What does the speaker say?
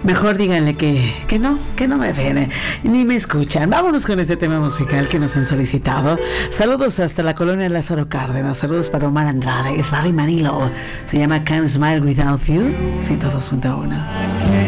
Mejor díganle que no me ven, ni me escuchan. Vámonos con este tema musical que nos han solicitado. Saludos hasta la colonia Lázaro Cárdenas. Saludos para Omar Andrade. Es Barry Manilow. Se llama Can't Smile Without You. 102.1.